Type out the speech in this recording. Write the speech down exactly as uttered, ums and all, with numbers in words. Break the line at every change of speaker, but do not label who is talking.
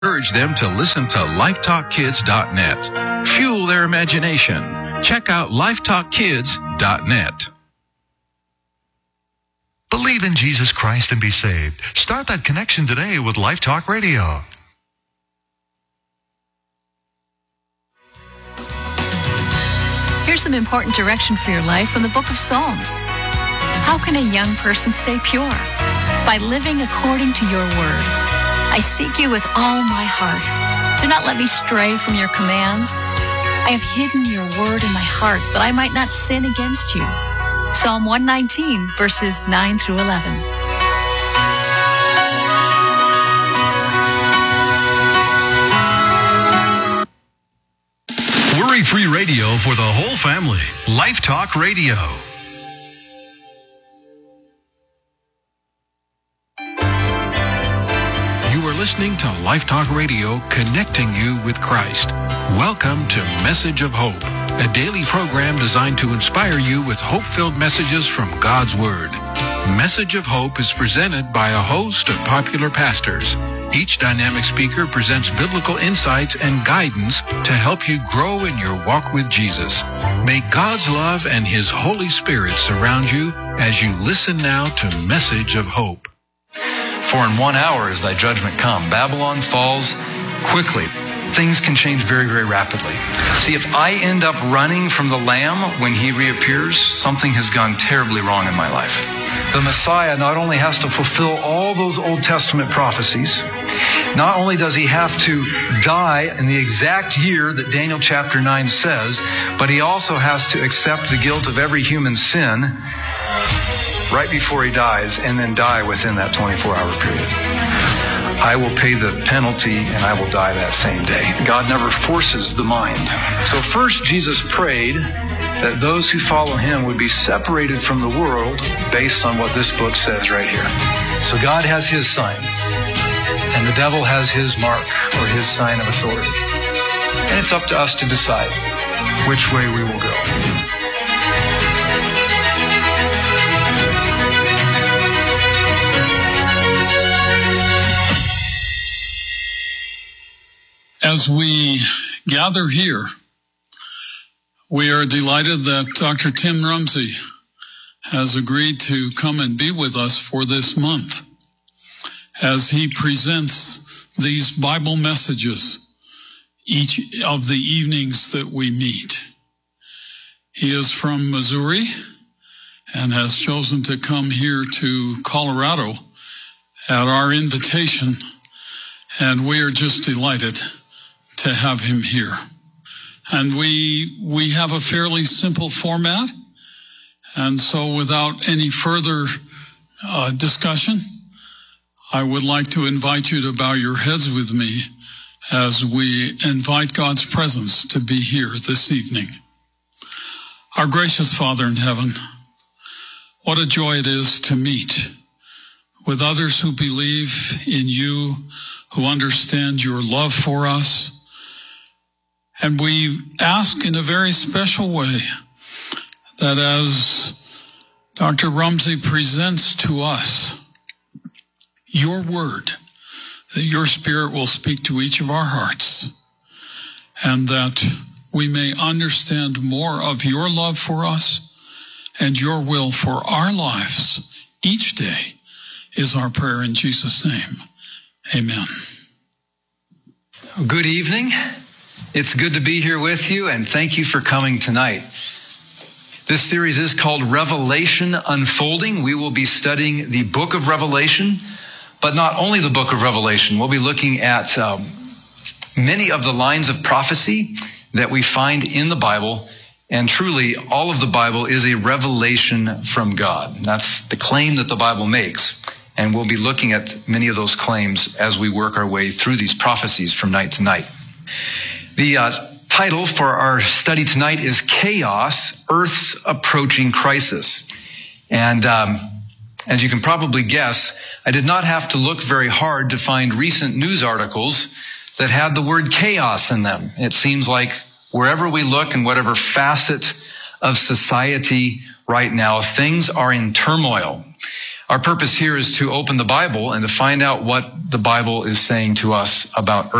Urge them to listen to life talk kids dot net. Fuel their imagination. Check out life talk kids dot net.
Believe in Jesus Christ and be saved. Start that connection today with Life Talk Radio.
Here's some important direction for your life from the book of Psalms. How can a young person stay pure? By living according to your word. I seek you with all my heart. Do not let me stray from your commands. I have hidden your word in my heart that I might not sin against you. Psalm one nineteen, verses nine through eleven.
Worry-free radio for the whole family. Life Talk Radio.
You are listening to Life Talk Radio, connecting you with Christ. Welcome to Message of Hope, a daily program designed to inspire you with hope-filled messages from God's Word. Message of Hope is presented by a host of popular pastors. Each dynamic speaker presents biblical insights and guidance to help you grow in your walk with Jesus. May God's love and His Holy Spirit surround you as you listen now to Message of Hope.
For in one hour is thy judgment come. Babylon falls quickly. Things can change very, very rapidly. See, if I end up running from the Lamb when He reappears, something has gone terribly wrong in my life. The Messiah not only has to fulfill all those Old Testament prophecies, not only does He have to die in the exact year that Daniel chapter nine says, but He also has to accept the guilt of every human sin right before He dies, and then die within that twenty-four hour period. I will pay the penalty, and I will die that same day. God never forces the mind. So first, Jesus prayed that those who follow Him would be separated from the world based on what this book says right here. So God has His sign, and the devil has his mark or his sign of authority. And it's up to us to decide which way we will go.
As we gather here, we are delighted that Doctor Tim Rumsey has agreed to come and be with us for this month as he presents these Bible messages each of the evenings that we meet. He is from Missouri and has chosen to come here to Colorado at our invitation, and we are just delighted to have him here. And we we have a fairly simple format, and so without any further uh, discussion, I would like to invite you to bow your heads with me as we invite God's presence to be here this evening. Our gracious Father in heaven, what a joy it is to meet with others who believe in you, who understand your love for us. And we ask in a very special way that as Doctor Rumsey presents to us your word, that your Spirit will speak to each of our hearts, and that we may understand more of your love for us and your will for our lives each day is our prayer in Jesus' name. Amen.
Good evening. It's good to be here with you, and thank you for coming tonight. This series is called Revelation Unfolding. We will be studying the book of Revelation, but not only the book of Revelation. We'll be looking at um, many of the lines of prophecy that we find in the Bible, and truly all of the Bible is a revelation from God. That's the claim that the Bible makes, and we'll be looking at many of those claims as we work our way through these prophecies from night to night. The uh, title for our study tonight is Chaos, Earth's Approaching Crisis. And um, as you can probably guess, I did not have to look very hard to find recent news articles that had the word chaos in them. It seems like wherever we look in whatever facet of society right now, things are in turmoil. Our purpose here is to open the Bible and to find out what the Bible is saying to us about earth.